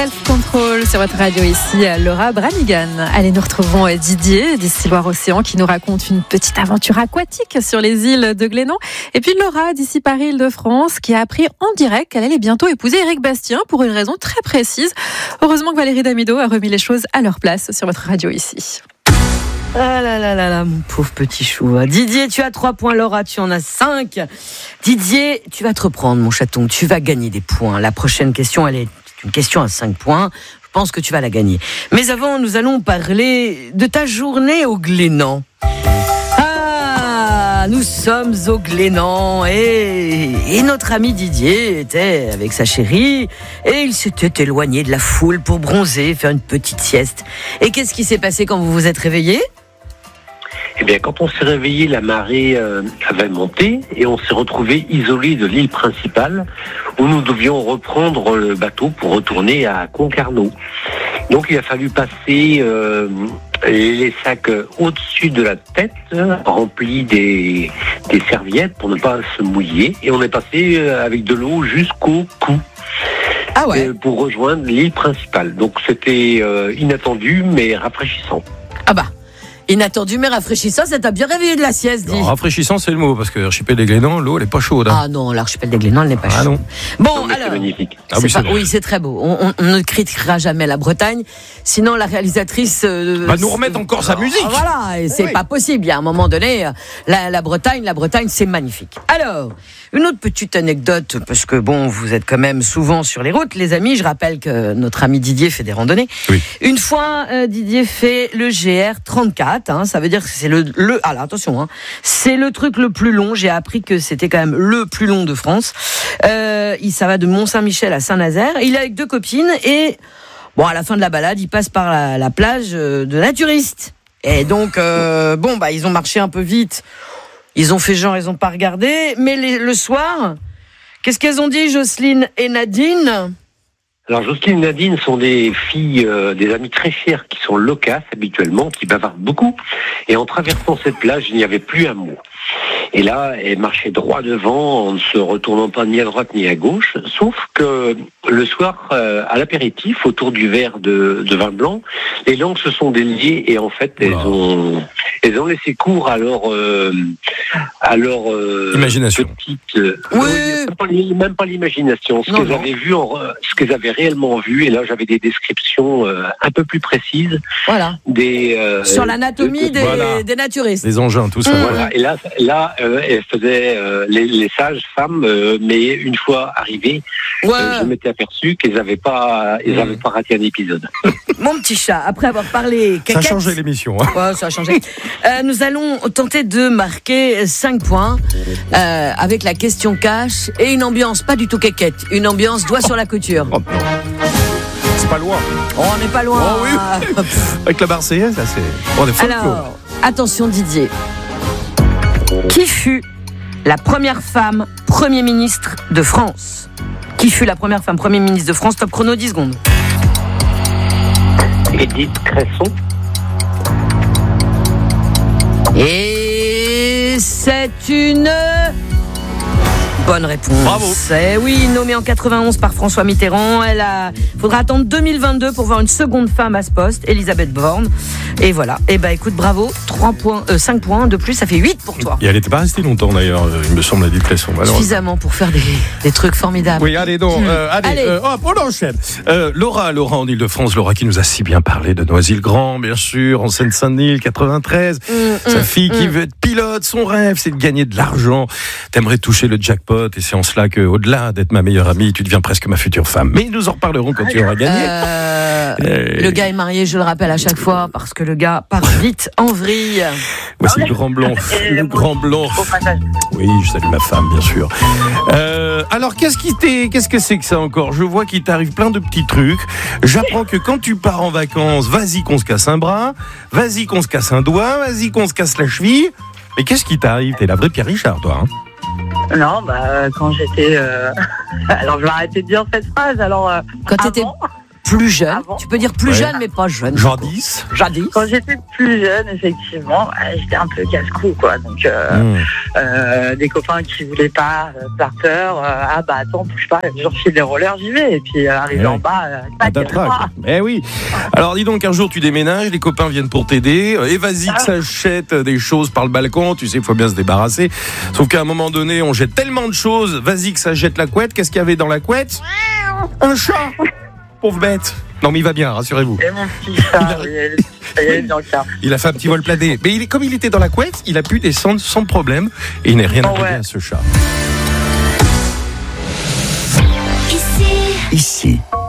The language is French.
Self-Control sur votre radio ici, Laura Branigan. Allez, nous retrouvons Didier d'ici Loire-Océan qui nous raconte une petite aventure aquatique sur les îles de Glénan. Et puis Laura d'ici Paris-Île-de-France qui a appris en direct qu'elle allait bientôt épouser Éric Bastien pour une raison très précise. Heureusement que Valérie Damido a remis les choses à leur place sur votre radio ici. Ah là là là là, mon pauvre petit chou. Didier, tu as 3 points, Laura, tu en as 5. Didier, tu vas te reprendre, mon chaton, tu vas gagner des points. La prochaine question, elle est une question à 5 points. Je pense que tu vas la gagner. Mais avant, nous allons parler de ta journée au Glénan. Ah, nous sommes au Glénan et notre ami Didier était avec sa chérie et il s'était éloigné de la foule pour bronzer, faire une petite sieste. Et qu'est-ce qui s'est passé quand vous vous êtes réveillés ? Eh bien, quand on s'est réveillé, la marée avait monté et on s'est retrouvé isolé de l'île principale où nous devions reprendre le bateau pour retourner à Concarneau. Donc, il a fallu passer les sacs au-dessus de la tête, remplis des serviettes pour ne pas se mouiller. Et on est passé avec de l'eau jusqu'au cou. Ah ouais. Pour rejoindre l'île principale. Donc, c'était inattendu mais rafraîchissant. Ah bah. Inattendu mais rafraîchissant, ça t'a bien réveillé de la sieste, dis. Rafraîchissant, c'est le mot, parce que l'archipel des Glénans, l'eau, elle n'est pas chaude. Hein. Ah non, l'archipel des Glénans, elle n'est pas chaude. Non. Bon, non, alors. C'est magnifique. Oui, c'est très beau. On ne critiquera jamais la Bretagne. Sinon, la réalisatrice. Va nous remettre encore sa musique. Voilà, et c'est pas possible. Il y a un moment donné, la Bretagne, c'est magnifique. Alors, une autre petite anecdote, parce que bon, vous êtes quand même souvent sur les routes, les amis. Je rappelle que notre ami Didier fait des randonnées. Oui. Une fois, Didier fait le GR34. Ça veut dire que c'est alors attention, c'est le truc le plus long. J'ai appris que c'était quand même le plus long de France. Ça va de Mont-Saint-Michel à Saint-Nazaire. Il est avec 2 copines et bon, à la fin de la balade, il passe par la plage de naturistes. Et donc, ils ont marché un peu vite. Ils ont fait genre, ils n'ont pas regardé. Mais le soir, qu'est-ce qu'elles ont dit, Jocelyne et Nadine ? Alors, Jocelyne et Nadine sont des filles, des amies très chères qui sont loquaces habituellement, qui bavardent beaucoup. Et en traversant cette plage, il n'y avait plus un mot. Et là, elle marchait droit devant, en ne se retournant pas ni à droite ni à gauche. Sauf que le soir, à l'apéritif, autour du verre de vin blanc, les langues se sont déliées et en fait, elles ont laissé cours à leur imagination. Même pas l'imagination. Ce qu'elles avaient réellement vu. Et là, j'avais des descriptions un peu plus précises. Voilà. Sur l'anatomie des naturistes. Les engins, tout ça. Voilà. Et là, elles faisaient les sages femmes, mais une fois arrivées, je m'étais aperçu qu'elles n'avaient pas raté un épisode. Mon petit chat, après avoir parlé ça a changé l'émission. Ouais, ça a changé. Nous allons tenter de marquer 5 points avec la question cash et une ambiance pas du tout quéquette, une ambiance doigt sur la couture. Oh, c'est pas loin. On n'est pas loin. Oh oui. Avec la Marseillaise, là, on est folklore. Alors, attention Didier. Qui fut la première femme Premier ministre de France ? Qui fut la première femme Premier ministre de France ? Top chrono, 10 secondes. Édith Cresson. Et c'est une bonne réponse. Bravo. Oui, nommée en 91 par François Mitterrand. Faudra attendre 2022 pour voir une seconde femme à ce poste, Elisabeth Borne. Et voilà. Et écoute, bravo. 5 points de plus, ça fait 8 pour toi. Et elle n'était pas restée longtemps d'ailleurs, il me semble, Edith Cresson. Suffisamment pour faire des trucs formidables. Oui, allez donc. On enchaîne. Laura en Ile-de-France, Laura qui nous a si bien parlé de Noisy-le-Grand, bien sûr, en Seine-Saint-Denis, 93. Sa fille qui veut être pilote, son rêve, c'est de gagner de l'argent. T'aimerais toucher le jackpot et c'est en cela qu'au-delà d'être ma meilleure amie, tu deviens presque ma future femme. Mais nous en reparlerons quand tu auras gagné. Le gars est marié, je le rappelle à chaque fois, parce que le gars part vite en vrille. Voici le grand blanc. Le grand blanc. Oui, je salue ma femme, bien sûr. Alors, qu'est-ce que c'est que ça encore ? Je vois qu'il t'arrive plein de petits trucs. J'apprends que quand tu pars en vacances, vas-y qu'on se casse un bras, vas-y qu'on se casse un doigt, vas-y qu'on se casse la cheville. Mais qu'est-ce qui t'arrive ? T'es la vraie Pierre Richard, toi, hein ? Non, quand j'étais... Alors, je vais arrêter de dire cette phrase. Alors, quand t'étais Plus jeune. Avant. Tu peux dire plus jeune, mais pas jeune. Jadis. Jadis. Quand j'étais plus jeune, effectivement, j'étais un peu casse-cou, quoi. Donc, des copains qui voulaient pas, par peur, attends, bouge pas, je refile des rollers, j'y vais. Et puis, arrivé en bas, Eh oui. Alors, dis donc, un jour, tu déménages, les copains viennent pour t'aider, et vas-y que s'achète des choses par le balcon, tu sais, il faut bien se débarrasser. Sauf qu'à un moment donné, on jette tellement de choses, vas-y que ça jette la couette. Qu'est-ce qu'il y avait dans la couette ? Un chat. Pauvre bête. Non, mais il va bien, rassurez-vous. Et mon petit chat, il a fait un petit vol plané. Mais comme il était dans la couette, il a pu descendre sans problème. Et il n'est rien arrivé à ce chat. Ici.